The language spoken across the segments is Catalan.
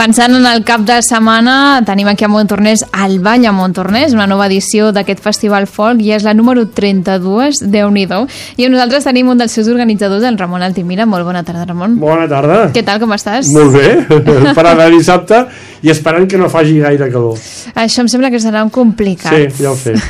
Pensant en el cap de setmana, tenim aquí a Montornès el Ball a Montornès, una nova edició d'aquest festival folk, i és la número 32, Déu-n'hi-do. I nosaltres tenim un dels seus organitzadors, el Ramon Altimira. Molt bona tarda, Ramon. Bona tarda. Què tal, com estàs? Molt bé, per anar dissabte i esperant que no faci gaire calor. Això em sembla que serà complicat. Sí, ja ho sé.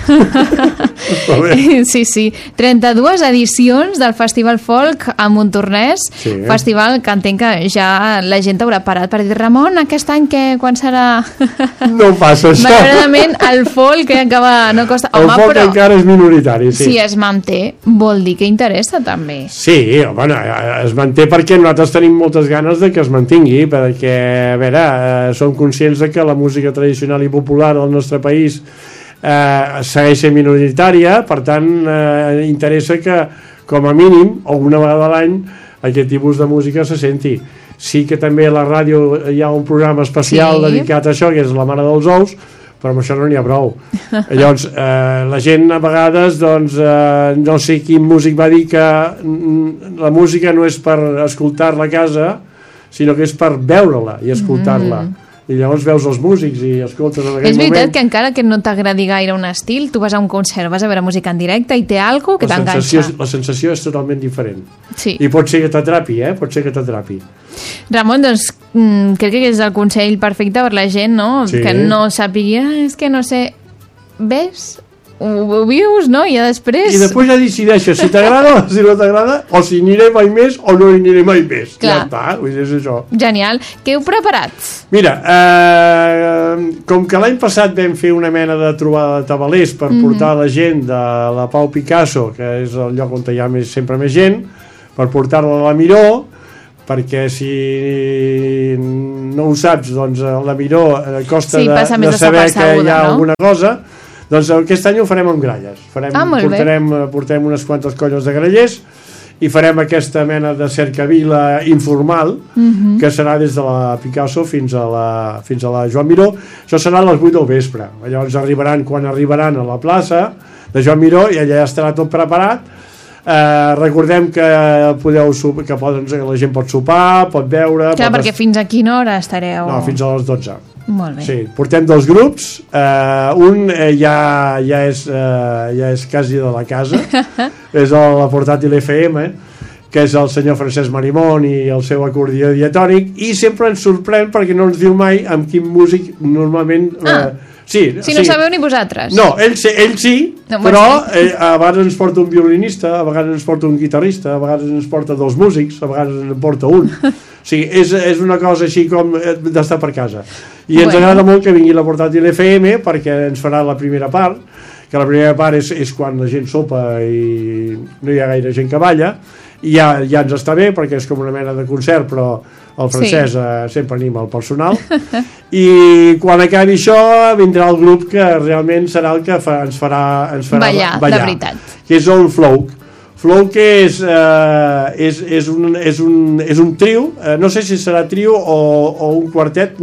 Sí. 32 edicions del Festival Folk a Montornès, sí. Festival que entenc que ja la gent haurà parat per dir, Ramon, aquest any quan serà? No passa això. Malauradament el folk acaba... No costa... El folk però... encara és minoritari, sí. Si es manté, vol dir que interessa també. Sí, bueno, es manté perquè nosaltres tenim moltes ganes de que es mantingui, perquè, a veure, som conscients de que la música tradicional i popular del nostre país segueix sent minoritària, per tant interessa que com a mínim alguna vegada a l'any aquest tipus de música se senti. Sí que també a la ràdio hi ha un programa especial dedicat a això, que és La Mare dels Ous, però amb això no n'hi ha prou. Llavors la gent a vegades no sé quin músic va dir que la música no és per escoltar-la a casa, sinó que és per veure-la i escoltar-la. I llavors veus els músics i escoltes en aquell moment. És veritat que encara que no t'agradi gaire un estil, tu vas a un concert, vas a veure música en directe i té alguna cosa que t'enganxa. La sensació és totalment diferent. Sí. I pot ser que t'atrapi, pot ser que t'atrapi. Ramon, doncs crec que és el consell perfecte per la gent, no? Sí. Que no sàpiga, és que no sé, ves... Ho vius, no? I després... I després ja decideixes si t'agrada o si no t'agrada, o si aniré mai més o no aniré mai més. Clar. Ja està, vull dir, és això. Genial. Què heu preparat? Mira, com que l'any passat vam fer una mena de trobada de tabalers per portar la gent de la Pau Picasso, que és el lloc on hi ha sempre més gent, per portar-la a la Miró, perquè si no ho saps, doncs a la Miró costa de saber que hi ha alguna cosa. Doncs aquest any ho farem amb gralles. Portarem unes quantes colles de grallers i farem aquesta mena de cercavila informal, que serà des de la Picasso fins a la Joan Miró. Això serà a les 8 del vespre. Llavors quan arribaran a la plaça de Joan Miró i allà estarà tot preparat. Recordem que la gent pot sopar, pot beure... Clar, perquè fins a quina hora estareu? No, fins a les 12. Molt bé. Sí, portem dos grups, un ja és quasi de la casa, és la Portàtil FM, que és el senyor Francesc Marimón i el seu acordió diatònic, i sempre ens sorprèn perquè no ens diu mai amb quin músic normalment... Si no sabeu ni vosaltres. No, ell sí, però a vegades ens porta un violinista, a vegades ens porta un guitarrista, a vegades ens porta dos músics, a vegades ens porta un. O sigui, és una cosa així com d'estar per casa. I ens agrada molt que vingui la Portàtil FM perquè ens farà la primera part, que la primera part és quan la gent sopa i no hi ha gaire gent que balla, i ja ens està bé perquè és com una mena de concert, però el francès sempre anima el personal. I quan acabi això vindrà el grup que realment serà el que ens farà ballar, de veritat, que és el Flow. Flow, que és un trio, no sé si serà trio o un quartet,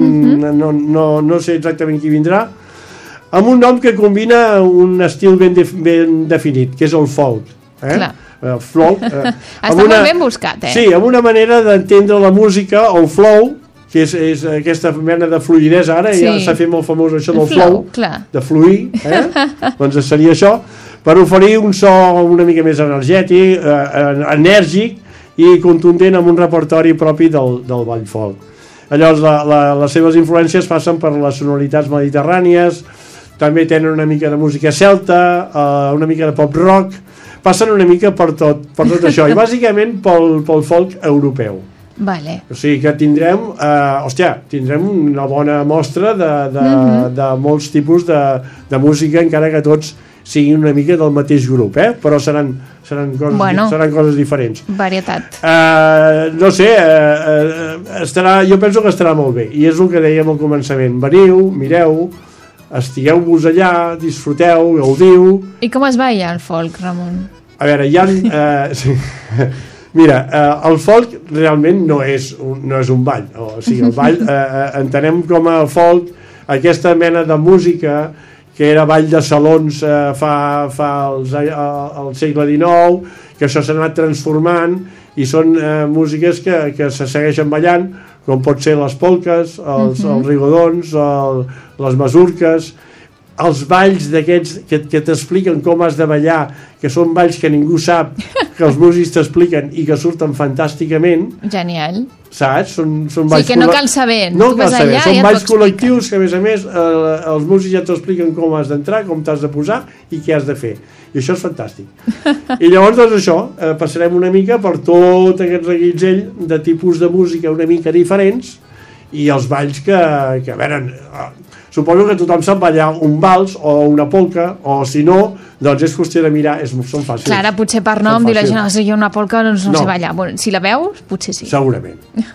no sé exactament qui vindrà, amb un nom que combina un estil ben definit, que és el folk. Clar. Flow, està molt ben buscat, Sí, amb una manera d'entendre la música, el flow, que és aquesta mena de fluidesa. Ara ja s'ha fet molt famós això del flow, de fluir, doncs seria això, per oferir un so una mica més energètic, enèrgic i contundent, amb un repertori propi del ball folk. Llavors les seves influències passen per les sonoritats mediterrànies, també tenen una mica de música celta, una mica de pop rock, passen una mica per tot això, i bàsicament pel folk europeu. Vale. O sigui que tindrem una bona mostra de molts tipus de música, encara que tots siguin una mica del mateix grup, però seran coses diferents. Varietat. No sé, jo penso que estarà molt bé, i és el que dèiem al començament. Veniu, mireu, estigueu-vos allà, disfruteu, gaudiu. I com es balla el folk, Ramon? A veure, mira, el folk realment no és un ball. O sigui, el ball entenem com a folk aquesta mena de música que era ball de salons al segle XIX, que això s'ha anat transformant i són músiques que se segueixen ballant, com pot ser les polques, els rigodons, les masurques, els balls d'aquests que t'expliquen com has de ballar, que són balls que ningú sap, que els músics t'expliquen i que surten fantàsticament. Genial. Saps? Són balls que no cal saber. No cal saber, són balls col·lectius que, a més, els músics ja t'expliquen com has d'entrar, com t'has de posar i què has de fer. I això és fantàstic. I llavors, doncs això, passarem una mica per tot aquest reguitzell de tipus de música una mica diferents i els balls que a veure, suposo que tothom sap ballar un vals o una polca, o si no, doncs és qüestió de mirar, són fàcils. Clar, potser per nom dir la gent, si hi ha una polca no sé ballar. Bueno, si la veus, potser sí. Segurament.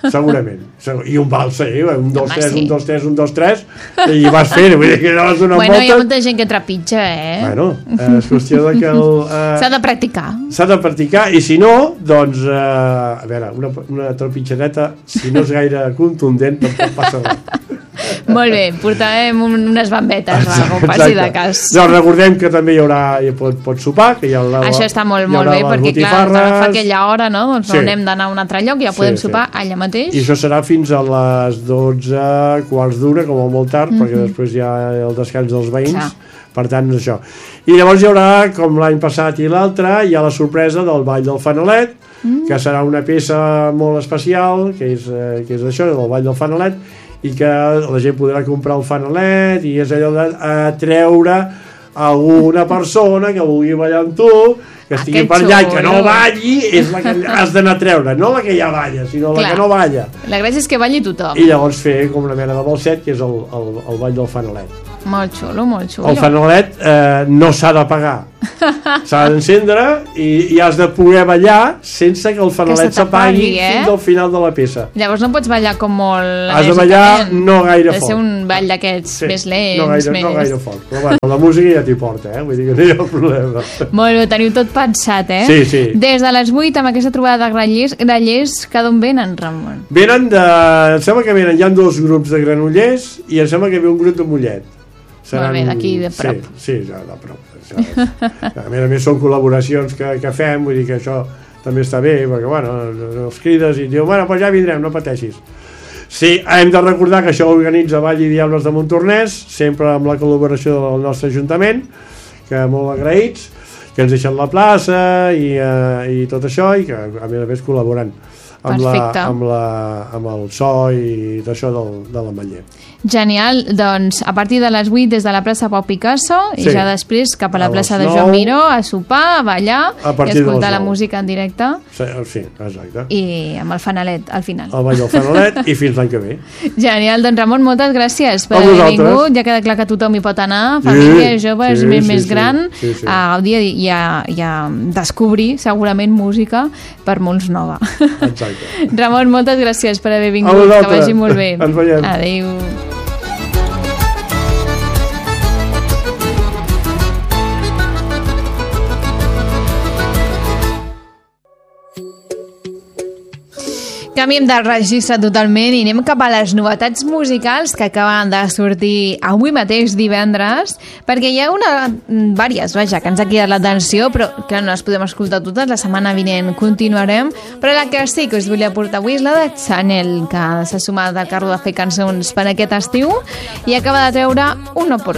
I un vals, un, dos, tres, un, dos, tres, un, dos, tres, i vas fent, vull dir que no vas donar moltes. Bueno, hi ha molta gent que trepitja, Bueno, és qüestió de que s'ha de practicar. S'ha de practicar, i si no, doncs, a veure, una trepitjadeta, si no és gaire contundent, tampoc passa res. Molt bé, portarem unes bambetes, com passi de cas. No, recordem que també hi haurà, pot sopar, que hi haurà... Això està molt bé, perquè clar, fa aquella hora, no? Doncs no hem d'anar a un altre lloc, ja podem sopar allà mateix. I això serà fins a les 12, quarts d'una, com a molt tard, perquè després hi ha el descans dels veïns. Per tant, això. I llavors hi haurà, com l'any passat i l'altre, hi ha la sorpresa del Ball del Fanalet, que serà una peça molt especial, que és això, del Ball del Fanalet, i que la gent podrà comprar el fanalet i és allò d'atreure alguna persona que vulgui ballar amb tu, que estigui per allà i que no balli, és la que has d'anar a treure, no la que ja balla, sinó la que no balla. La gràcia és que balli tothom. I llavors fer com una mena de balset, que és el ball del fanalet. Molt xulo, molt xulo. El fanalet no s'ha de pagar, s'ha d'encendre i has de poder ballar sense que el fanalet s'apagui fins al final de la peça. Llavors no pots ballar com molt... Has de ballar no gaire fort. Ha de ser un ball d'aquests més lents. No gaire fort, però bueno, la música ja t'hi porta, vull dir que no hi ha problema. Molt bé, teniu tot pensat, Sí. Des de les 8 amb aquesta trobada de granollers, cada on venen, Ramon? Em sembla que venen, hi ha 2 grups de granollers i em sembla que ve un grup de Mollet. Molt bé, d'aquí de prop. Sí, ja de prop. A més són col·laboracions que fem, vull dir que això també està bé, perquè bueno, els crides i diuen, bueno, doncs ja vindrem, no pateixis. Sí, hem de recordar que això organitza Vall i Diables de Montornès, sempre amb la col·laboració del nostre Ajuntament, que molt agraïts, que ens deixen la plaça i tot això, i que a més col·laboren amb el so i d'això de l'Ametller. Genial, doncs a partir de les 8 des de la plaça Pau Picasso i ja després cap a la plaça de Joan Miró a sopar, a ballar i escoltar la música en directe. Sí, exacte. I amb el fanalet al final. El ball del fanalet i fins l'any que ve. Genial, doncs Ramon, moltes gràcies per haver vingut. Ja queda clar que tothom hi pot anar, família, joves, més gran, a gaudir i a descobrir segurament música per molts nova. Exacte. Ramon, moltes gràcies per haver vingut, que vagi molt bé. Ens veiem. Adéu. Canviem de registre totalment i anem cap a les novetats musicals que acaben de sortir avui mateix divendres, perquè hi ha vàries, que ens ha cridat l'atenció, però que no les podem escoltar totes, la setmana vinent continuarem, però la que sí que us volia portar avui és la de Chanel, que s'ha sumat al carro de fer cançons per aquest estiu i acaba de treure un no por